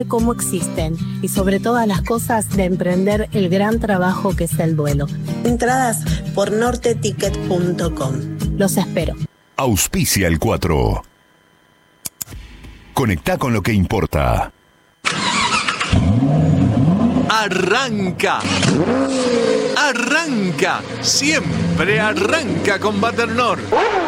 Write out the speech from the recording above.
cómo existen y sobre todas las cosas de emprender el gran trabajo que es el duelo. Entradas por norteticket.com. Los espero. Auspicia el 4. Conectá con lo que importa. Arranca. Arranca. Siempre arranca con Baternor.